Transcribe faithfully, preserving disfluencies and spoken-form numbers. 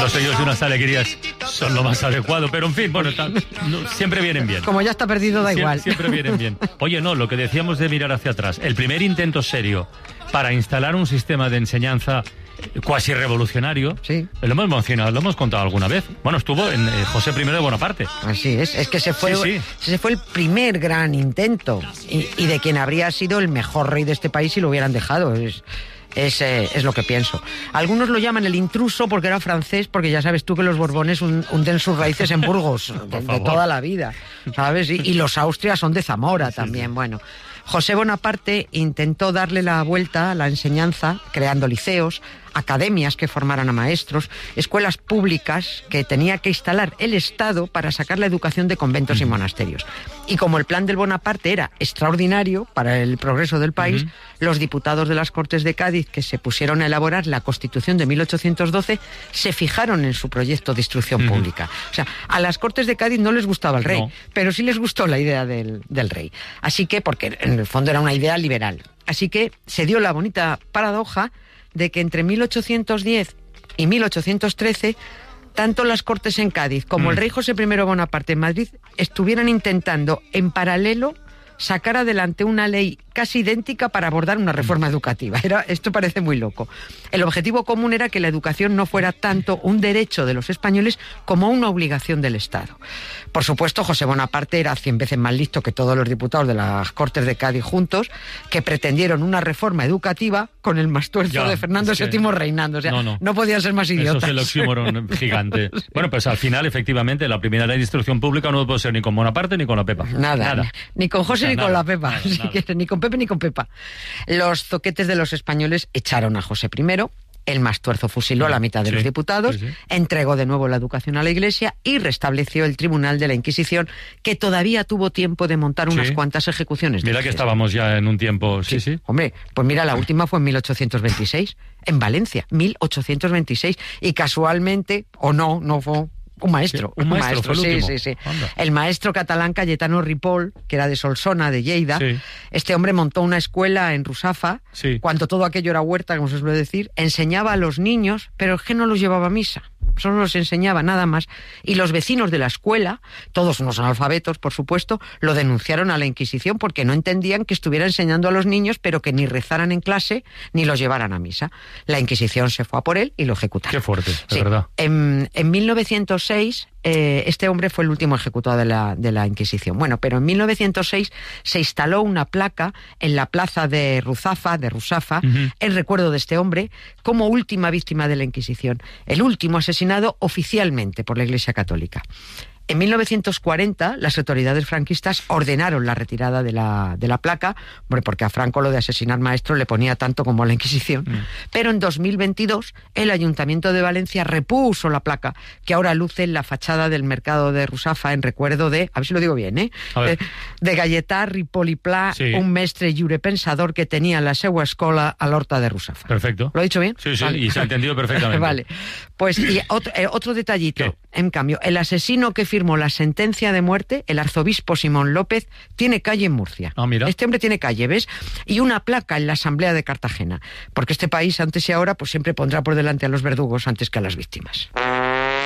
los sellos de unas alegrías son lo más adecuado, pero en fin, bueno, tal, no, siempre vienen bien. Como ya está perdido, da Sie- igual. Siempre vienen bien. Oye, no, lo que decíamos de mirar hacia atrás, el primer intento serio para instalar un sistema de enseñanza cuasi revolucionario, Sí. lo hemos mencionado, lo hemos contado alguna vez. Bueno, estuvo en eh, José primero de Bonaparte. Así es, es que ese fue, Sí, sí. ese fue el primer gran intento y, y de quien habría sido el mejor rey de este país si lo hubieran dejado. Es, es, eh, es lo que pienso. Algunos lo llaman el intruso porque era francés, porque ya sabes tú que los Borbones un- hunden sus raíces en Burgos de, de favor. toda la vida, ¿sabes? Y, y los Austrias son de Zamora también, bueno. José Bonaparte intentó darle la vuelta a la enseñanza, creando liceos, academias que formaran a maestros, escuelas públicas que tenía que instalar el Estado para sacar la educación de conventos y monasterios. Y como el plan del Bonaparte era extraordinario para el progreso del país, Uh-huh. los diputados de las Cortes de Cádiz que se pusieron a elaborar la Constitución de mil ochocientos doce se fijaron en su proyecto de instrucción Uh-huh. pública. O sea, a las Cortes de Cádiz no les gustaba el rey, No. pero sí les gustó la idea del, del rey. Así que, porque en el fondo era una idea liberal. Así que se dio la bonita paradoja de que entre mil ochocientos diez y mil ochocientos trece, tanto las Cortes en Cádiz como Mm. el rey José primero Bonaparte en Madrid estuvieran intentando en paralelo sacar adelante una ley casi idéntica para abordar una reforma educativa. Era, esto parece muy loco. El objetivo común era que la educación no fuera tanto un derecho de los españoles como una obligación del Estado. Por supuesto, José Bonaparte era cien veces más listo que todos los diputados de las Cortes de Cádiz juntos, que pretendieron una reforma educativa con el mastuerzo Ya, de Fernando es que- séptimo reinando. O sea, No, no, no. podían ser más Eso idiotas. es el oxímoron gigante. Bueno, pues al final, efectivamente, la primera ley de instrucción pública no puede ser ni con Bonaparte ni con la Pepa. Nada, Nada. ni con José O sea, ni con nada, la Pepa, nada, si nada. quieres, ni con Pepe ni con Pepa. Los zoquetes de los españoles echaron a José primero, el Mastuerzo fusiló a la mitad de Sí, los diputados, sí, sí. entregó de nuevo la educación a la Iglesia y restableció el Tribunal de la Inquisición, que todavía tuvo tiempo de montar unas Sí. cuantas ejecuciones. Mira que estábamos ya en un tiempo... Sí, sí. Hombre, pues mira, la última fue en mil ochocientos veintiséis, en Valencia, mil ochocientos veintiséis, y casualmente, o no, no fue un maestro. Sí, un maestro fue el sí, último. sí, sí. Anda. El maestro catalán Cayetano Ripoll, que era de Solsona, de Lleida, Sí. este hombre montó una escuela en Rusafa, Sí. cuando todo aquello era huerta, como se suele decir, enseñaba a los niños, pero es que no los llevaba a misa. Solo los enseñaba, nada más. Y los vecinos de la escuela, todos unos analfabetos, por supuesto, lo denunciaron a la Inquisición porque no entendían que estuviera enseñando a los niños, pero que ni rezaran en clase ni los llevaran a misa. La Inquisición se fue a por él y lo ejecutaron. Qué fuerte, de Sí. verdad. En, en mil novecientos seis, eh, este hombre fue el último ejecutado de la, de la Inquisición. Bueno, pero en mil novecientos seis se instaló una placa en la plaza de Ruzafa, de Rusafa, Ujú. en recuerdo de este hombre, como última víctima de la Inquisición. El último asesinado oficialmente por la Iglesia Católica. En mil novecientos cuarenta, las autoridades franquistas ordenaron la retirada de la, de la placa, hombre, porque a Franco lo de asesinar maestros le ponía tanto como a la Inquisición. Mm. Pero en dos mil veintidós, el Ayuntamiento de Valencia repuso la placa, que ahora luce en la fachada del mercado de Rusafa, en recuerdo de, a ver si lo digo bien, ¿eh? A ver. De, de Gaietà Ripoll i Pla, Sí. un mestre lliure pensador que tenía la seua escola a l'Horta de Rusafa. Perfecto. ¿Lo he dicho bien? Sí, sí, Vale. y se ha entendido perfectamente. Vale. Pues y otro, eh, otro detallito, ¿Qué? en cambio, el asesino que firmó la sentencia de muerte, el arzobispo Simón López, tiene calle en Murcia. Ah, mira. Este hombre tiene calle, ¿ves? Y una placa en la Asamblea de Cartagena, porque este país antes y ahora pues siempre pondrá por delante a los verdugos antes que a las víctimas.